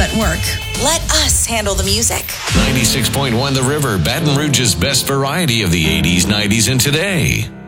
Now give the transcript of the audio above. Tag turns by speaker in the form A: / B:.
A: at work.
B: Let us handle the music.
C: 96.1 The River, Baton Rouge's best variety of the 80s, 90s, and today.